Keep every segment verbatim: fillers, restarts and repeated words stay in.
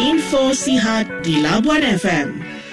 Info Sihat di Labuan F M.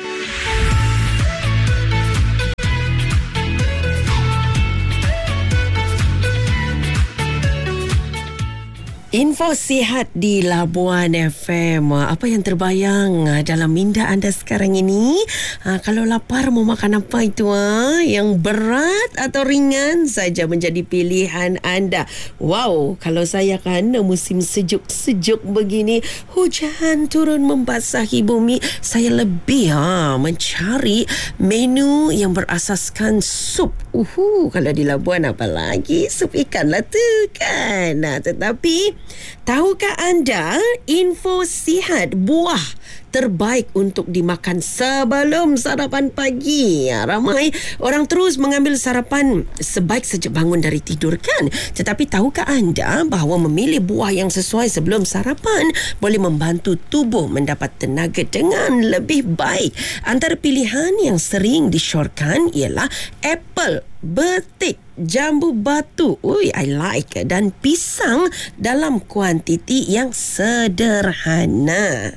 Info sihat di Labuan F M. Apa yang terbayang dalam minda anda sekarang ini? Ha, kalau lapar mau makan apa itu? Ha? Yang berat atau ringan saja menjadi pilihan anda. Wow, kalau saya kan musim sejuk-sejuk begini, hujan turun membasahi bumi, saya lebih ha, mencari menu yang berasaskan sup. Uhu, kalau di Labuan apa lagi? Sup ikan lah tu kan. Nah, tetapi tahukah anda info sihat buah terbaik untuk dimakan sebelum sarapan pagi? Ya, ramai orang terus mengambil sarapan sebaik sejak bangun dari tidur kan. Tetapi tahukah anda bahawa memilih buah yang sesuai sebelum sarapan boleh membantu tubuh mendapat tenaga dengan lebih baik? Antara pilihan yang sering disyorkan ialah apple, betik, jambu batu, ui, I like, dan pisang dalam kuantiti yang sederhana.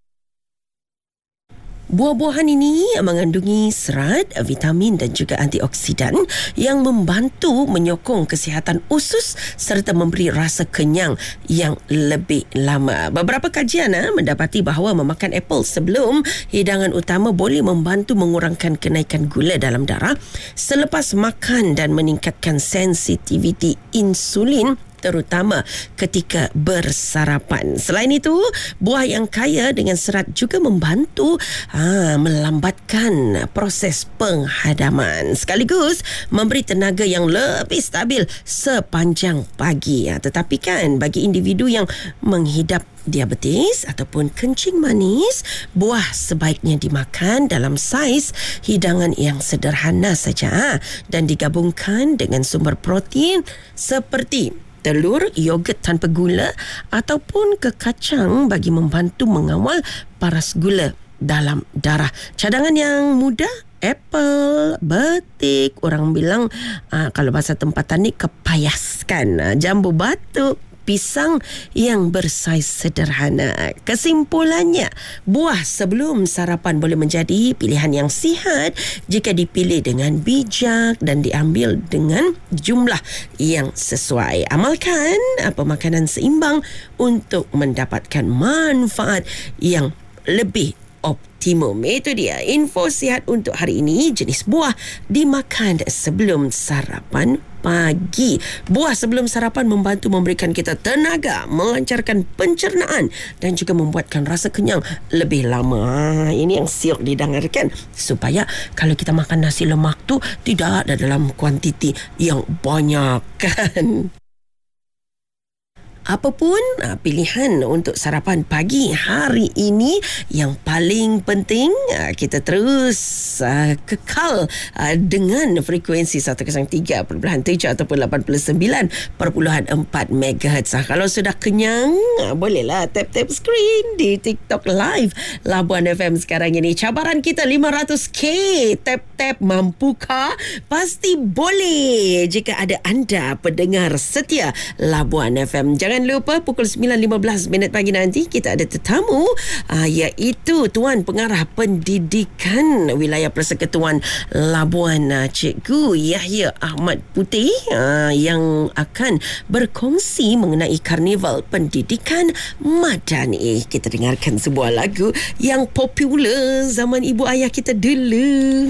Buah-buahan ini mengandungi serat, vitamin dan juga antioksidan yang membantu menyokong kesihatan usus serta memberi rasa kenyang yang lebih lama. Beberapa kajian ha, mendapati bahawa memakan apple sebelum hidangan utama boleh membantu mengurangkan kenaikan gula dalam darah selepas makan dan meningkatkan sensitiviti insulin terutama ketika bersarapan. Selain itu, buah yang kaya dengan serat juga membantu ha, melambatkan proses penghadaman sekaligus memberi tenaga yang lebih stabil sepanjang pagi. Ha, tetapi kan bagi individu yang menghidap diabetes ataupun kencing manis, buah sebaiknya dimakan dalam saiz hidangan yang sederhana saja dan digabungkan dengan sumber protein seperti telur, yogurt tanpa gula ataupun ke kacang bagi membantu mengawal paras gula dalam darah. Cadangan yang mudah, apple, betik, orang bilang aa, kalau bahasa tempatan ni kepayaskan, aa, jambu batu, pisang yang bersaiz sederhana. Kesimpulannya, buah sebelum sarapan boleh menjadi pilihan yang sihat jika dipilih dengan bijak dan diambil dengan jumlah yang sesuai. Amalkan pemakanan seimbang untuk mendapatkan manfaat yang lebih optimum. Itu dia info sihat untuk hari ini. Jenis buah dimakan sebelum sarapan pagi. Buah sebelum sarapan membantu memberikan kita tenaga, melancarkan pencernaan dan juga membuatkan rasa kenyang lebih lama. Ini yang siok didengarkan supaya kalau kita makan nasi lemak tu tidak ada dalam kuantiti yang banyak kan. Apapun uh, pilihan untuk sarapan pagi hari ini, yang paling penting uh, kita terus uh, kekal uh, dengan frekuensi seratus tiga perpuluhan tujuh ataupun lapan puluh sembilan perpuluhan empat megahertz. Uh, kalau sudah kenyang, uh, bolehlah tap-tap screen di TikTok Live Labuan F M sekarang ini. Cabaran kita lima ratus k. Tap-tap mampukah? Pasti boleh jika ada anda pendengar setia Labuan F M. Jangan Jangan lupa pukul sembilan lima belas minit pagi nanti kita ada tetamu uh, iaitu Tuan Pengarah Pendidikan Wilayah Persekutuan Labuan, uh, Cikgu Yahya Ahmad Putih uh, yang akan berkongsi mengenai Karnival Pendidikan Madani. Kita dengarkan sebuah lagu yang popular zaman ibu ayah kita dulu.